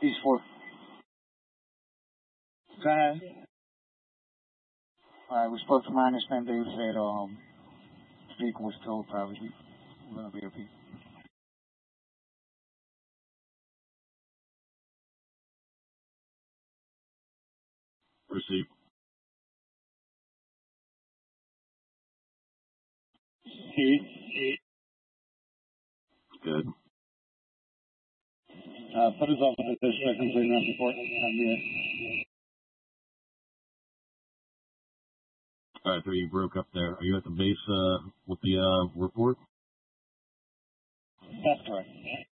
These four. Go ahead. We spoke to my understanding. They said the vehicle was towed privately. We're gonna be repeat. Receive. He. Good. Put his officer to check complete enough report. Yeah. All right, 3, you broke up there. Are you at the base with the report? That's correct.